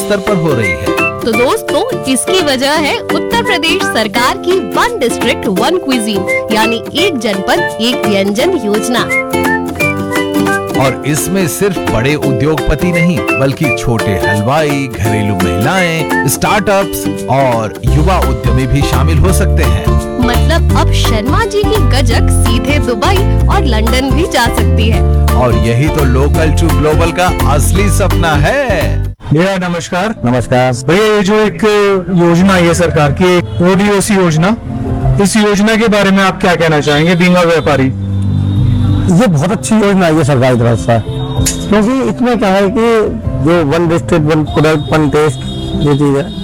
स्तर पर हो रही है। तो दोस्तों, इसकी वजह है उत्तर प्रदेश सरकार की 1 डिस्ट्रिक्ट 1 क्विजीन यानी एक जनपद एक व्यंजन योजना। और इसमें सिर्फ बड़े उद्योगपति नहीं बल्कि छोटे हलवाई, घरेलू महिलाएं, स्टार्टअप्स और युवा उद्यमी भी शामिल हो सकते हैं। मतलब अब शर्मा जी की गजक सीधे दुबई और लंदन भी जा सकती है। और यही तो लोकल टू ग्लोबल का असली सपना है। भैया नमस्कार। नमस्कार भैया, ये जो एक योजना है सरकार की, ओडीओसी योजना, इस योजना के बारे में आप क्या कहना चाहेंगे बीमा व्यापारी? ये बहुत अच्छी योजना है ये सरकार की तरफ से, क्योंकि इसमें क्या है कि जो 1 डिस्ट्रिक्ट 1 प्रोडक्ट 1 टेस्ट ये चीज है,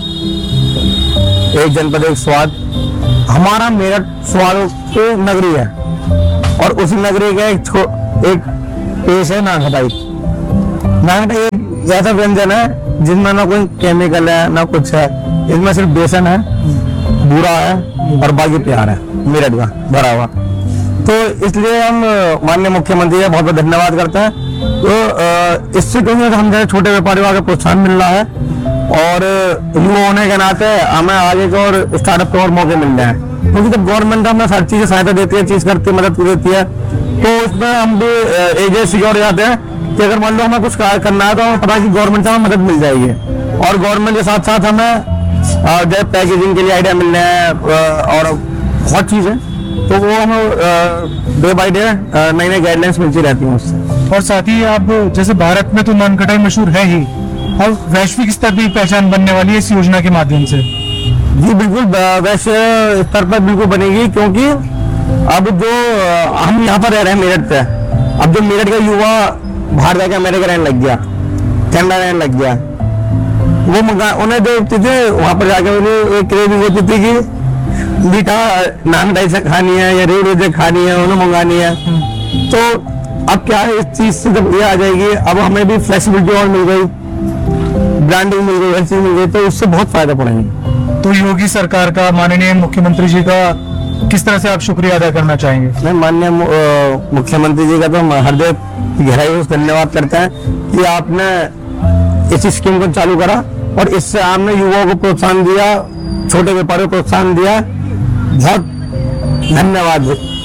एक जनपद एक स्वाद। हमारा मेरठ स्वादों की नगरी है और उसी नगरी का एक पेश है नानखटाई। नानखटाई एक ऐसा व्यंजन है जिसमें ना कोई केमिकल है ना कुछ है, इसमें सिर्फ बेसन है, बूरा है और बाकी प्यार है मेरठ का भरा हुआ। तो इसलिए हम माननीय मुख्यमंत्री का बहुत बहुत धन्यवाद करते हैं। तो इससे क्योंकि हम जैसे छोटे व्यापारियों को प्रोत्साहन मिल रहा है और युवा होने के नाते हमें आगे को और स्टार्टअप के और मौके मिल रहे हैं, क्योंकि जब गवर्नमेंट हमें हर चीज सहायता देती है, चीज करती है, मदद देती है, तो उसमें हम भी एजेंट सिक्योर हो जाते हैं कि अगर मान लो हमें कुछ करना है तो हमें पता है कि गवर्नमेंट से हमें मदद मिल जाएगी। और गवर्नमेंट के साथ साथ हमें जैसे पैकेजिंग के लिए आइडिया मिल रहे हैं और बहुत चीजें, तो वो हमें डे बाय डे नई नई गाइडलाइंस मिलती रहती हैं उससे। और साथ ही आप जैसे भारत में तो नानखटाई मशहूर है ही, और वैश्विक स्तर की पहचान बनने वाली है इस योजना के माध्यम से। जी बिल्कुल, वैश्विक स्तर पर बिल्कुल बनेगी, क्योंकि अब जो हम यहाँ पर रह रहे हैं मेरठ पे, अब जो मेरठ का युवा बाहर जाके अमेरिका रहने लग गया, कनाडा रहने लग गया, वो उन्हें देखते थे वहां पर जाके उन्हें एक क्रेविंग होती थी कि मीठा नानखटाई से खानी है या रेवड़ी से खानी है, उन्हें मंगानी है। तो अब क्या है, इस चीज से जब ये आ जाएगी, अब हमें भी फ्लेक्सिबिलिटी और मिल गई, ब्रांडिंग मिल गई, हर चीज मिल गई, तो उससे बहुत फायदा पड़ेगा। तो योगी सरकार का, माननीय मुख्यमंत्री जी का किस तरह से आप शुक्रिया अदा करना चाहेंगे? मैं माननीय मुख्यमंत्री जी का तो हृदय गहराई से धन्यवाद करते हैं कि आपने इस स्कीम को चालू करा और इससे आपने युवाओं को प्रोत्साहन दिया, छोटे व्यापारियों को प्रोत्साहन दिया। बहुत धन्यवाद।